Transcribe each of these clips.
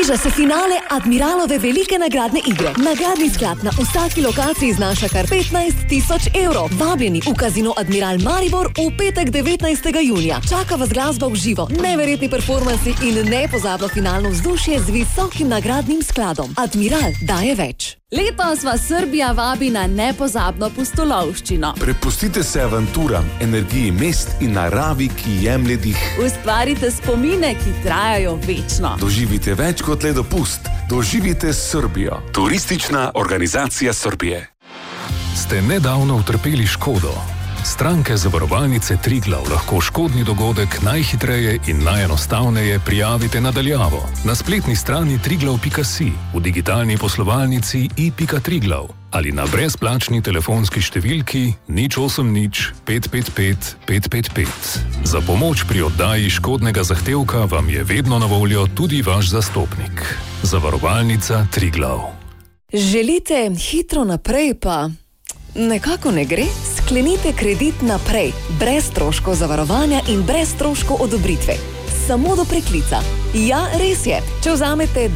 Bliža se finale Admiralove velike nagradne igre. Nagradni sklad na vsaki lokaciji znaša kar 15.000 evrov. Vabljeni v Casino Admiral Maribor v petek 19. junija. Čaka vas glasba v živo, neverjetni performansi in nepozabno finalno vzdušje z visokim nagradnim skladom. Admiral daje več. Letos vas Srbija vabi na nepozabno pustolovščino. Prepustite se avanturam, energiji mest in naravi, ki jemlje dih. Ustvarite spomine, ki trajajo večno. Doživite več kot le dopust. Doživite Srbijo. Turistična organizacija Srbije. Ste nedavno utrpeli škodo? Stranke Zavarovalnice Triglav lahko škodni dogodek najhitreje in najenostavneje prijavite na daljavo. Na spletni strani triglav.si, v digitalni poslovalnici i.triglav ali na brezplačni telefonski številki 080 555 555. Za pomoč pri oddaji škodnega zahtevka vam je vedno na voljo tudi vaš zastopnik. Zavarovalnica Triglav. Želite hitro naprej, pa nekako ne gre? Sklenite kredit naprej, brez stroškov zavarovanja in brez stroškov odobritve. Samo do preklica. Ja, res je. Če vzamete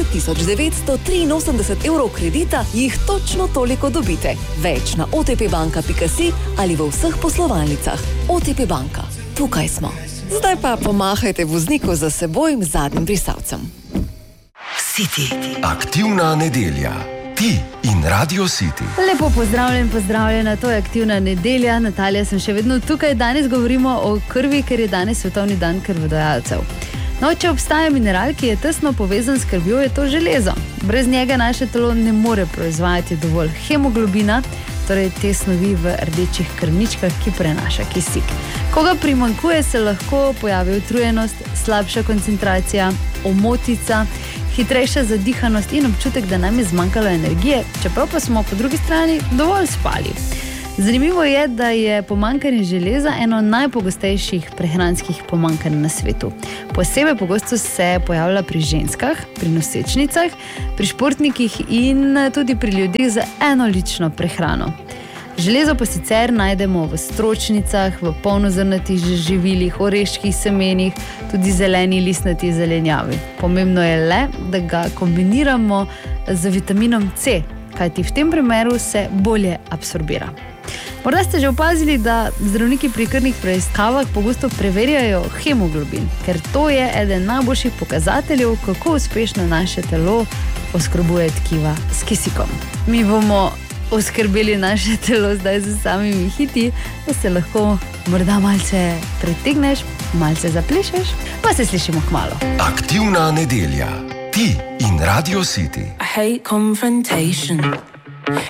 20.983 evrov kredita, jih točno toliko dobite. Več na otpbanka.si ali v vseh poslovalnicah. OTP banka. Tukaj smo. Zdaj pa pomahajte vozniku za seboj zadnjim brisalcem. City. Aktivna nedelja. Ti in Radio City. Lepo pozdravljena, to je Aktivna nedelja. Natalija, sem še vedno tukaj. Danes govorimo o krvi, ker je danes svetovni dan krvodajalcev. No, če obstaja mineral, ki je tesno povezan s krvjo, je to železo. Brez njega naše telo ne more proizvajati dovolj hemoglobina, torej te snovi v rdečih krvničkah, ki prenaša kisik. Ko ga primanjkuje, se lahko pojavi utrujenost, slabša koncentracija, omotica, hitrejša zadihanost in občutek, da nam je zmanjkalo energije, čeprav pa smo po drugi strani dovolj spali. Zanimivo je, da je pomanjkanje železa eno najpogostejših prehranskih pomanjkanj na svetu. Posebej pogosto se pojavlja pri ženskah, pri nosečnicah, pri športnikih in tudi pri ljudeh z enolično prehrano. Železo pa sicer najdemo v stročnicah, v polnozrnatih živilih, oreških semenih, tudi zeleni listnati zelenjavi. Pomembno je le, da ga kombiniramo z vitaminom C, kajti v tem primeru se bolje absorbira. Morda ste že opazili, da zdravniki pri krvnih preiskavah pogosto preverjajo hemoglobin, ker to je eden najboljših pokazateljev, kako uspešno naše telo oskrbuje tkiva s kisikom. Mi bomo oskrbeli naše telo zdaj z samimi hiti, da se lahko morda malce pretegneš, malce zaplešeš, pa se slišimo kmalu. Aktivna nedelja. Ti in Radio City. I hate confrontation.